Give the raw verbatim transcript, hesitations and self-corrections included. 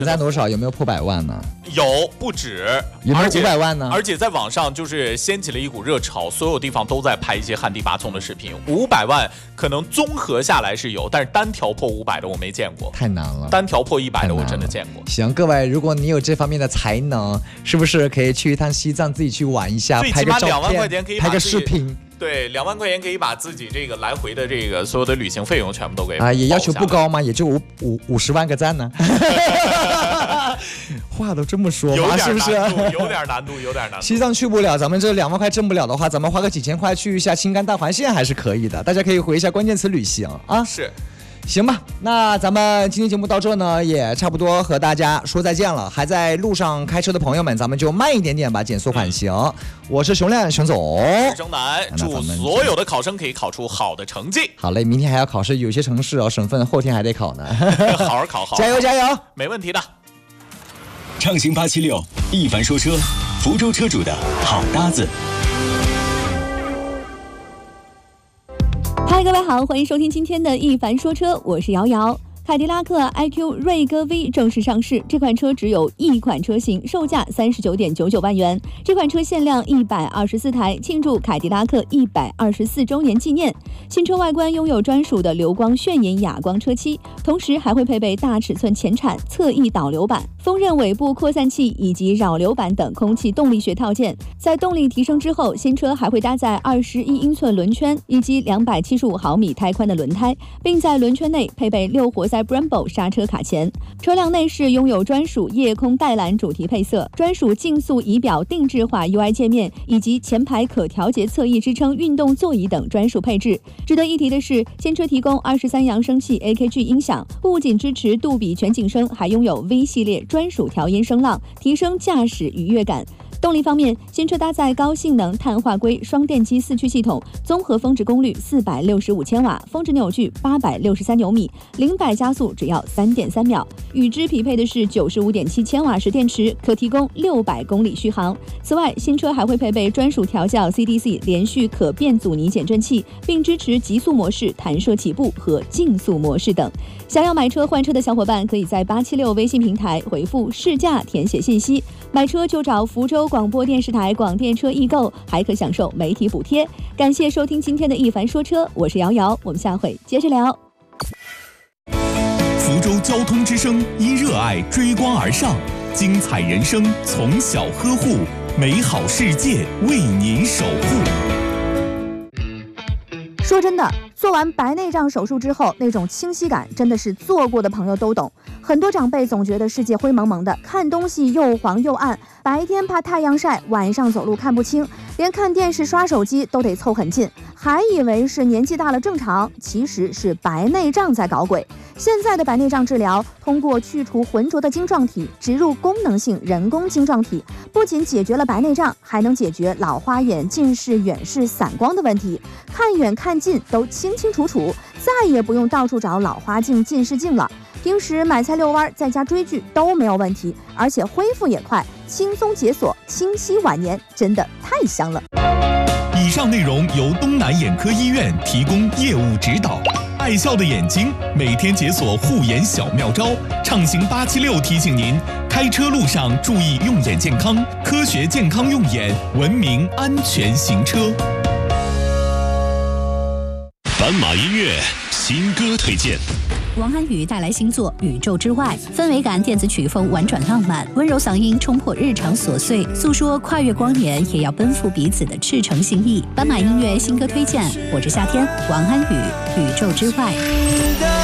在多少？有没有破百万呢？ 有，不止。 有没有五百万呢？ 而且在网上就是掀起了一股热潮，所有地方都在拍一些旱地拔葱的视频。五百万可能综合下来是有，但是单条破五百的我没见过， 太难了。 单条破一百的我真的见过。 行，各位，如果你有这方面的才能，是不是可以去一趟西藏，自己去玩一下，拍个照片， 两万块钱可以拍个视频。 对，两万块钱可以把自己这个来回的这个所有的旅行费用全部都给啊，也要求不高嘛，也就五五五十万个赞呢。话都这么说嘛，是不是？ 有点难度，有点难度。 西藏去不了，咱们这两万块挣不了的话，咱们花个几千块去一下青甘大环线还是可以的。大家可以回一下关键词旅行啊。 是。 行吧，那咱们今天节目到这呢，也差不多和大家说再见了。还在路上开车的朋友们，咱们就慢一点点吧，减速缓行。嗯、我是熊亮熊总， 我是钟南，祝所有的考生可以考出好的成绩。 好嘞，明天还要考试，有些城市哦，省份后天还得考呢。 好好考，好， 加油加油， 没问题的。 畅行八七六，一凡说车，福州车主的好搭子。 嗨，各位好，欢迎收听今天的一凡说车，我是瑶瑶。凯迪拉克 I Q 锐歌 V 正式上市，这款车只有一款车型，售价三十九点九九万元。这款车限量一百二十四台，庆祝凯迪拉克一百二十四周年纪念。新车外观拥有专属的流光炫眼哑光车漆，同时还会配备大尺寸前铲、侧翼导流板、锋刃尾部扩散器以及扰流板等空气动力学套件。在动力提升之后，新车还会搭载二十一英寸轮圈以及两百七十五毫米胎宽的轮胎，并在轮圈内配备六活塞Brembo 刹车卡钳。车辆内饰拥有专属夜空带蓝主题配色、专属竞速仪表定制化 U I 界面，以及前排可调节侧翼支撑运动座椅等专属配置。值得一提的是，新车提供二十三扬声器 A K G 音响，不仅支持杜比全景声，还拥有 V 系列专属调音声浪，提升驾驶愉悦感。动力方面，新车搭载高性能碳化硅双电机四驱系统，综合峰值功率四百六十五千瓦，峰值扭矩八百六十三牛米，零百加速只要三点三秒。与之匹配的是九十五点七千瓦时电池，可提供六百公里续航。此外，新车还会配备专属调教 C D C 连续可变阻尼减震器，并支持极速模式、弹射起步和竞速模式等。想要买车换车的小伙伴，可以在八七六微信平台回复试驾填写信息，买车就找福州广播电视台广电车易购，还可享受媒体补贴。感谢收听今天的一凡说车，我是瑶瑶，我们下回接着聊。 福州交通之声因热爱追光而上，精彩人生从小呵护，美好世界为您守护。 说真的，做完白内障手术之后，那种清晰感真的是做过的朋友都懂。很多长辈总觉得世界灰蒙蒙的，看东西又黄又暗，白天怕太阳晒，晚上走路看不清，连看电视刷手机都得凑很近，还以为是年纪大了正常，其实是白内障在搞鬼。现在的白内障治疗，通过去除浑浊的晶状体，植入功能性人工晶状体，不仅解决了白内障，还能解决老花眼、近视、远视、散光的问题，看远看近都清清楚楚，再也不用到处找老花镜、近视镜了。平时买菜遛弯，在家追剧都没有问题，而且恢复也快，轻松解锁，清晰晚年，真的太香了。 以上内容由东南眼科医院提供业务指导。爱笑的眼睛，每天解锁护眼小妙招。畅行八七六提醒您，开车路上注意用眼健康，科学健康用眼，文明安全行车。 斑马音乐新歌推荐。 王安宇带来新作《宇宙之外》，氛围感电子曲风婉转浪漫，温柔嗓音冲破日常琐碎，诉说跨越光年也要奔赴彼此的赤诚心意。斑马音乐新歌推荐，我是夏天，王安宇《宇宙之外》。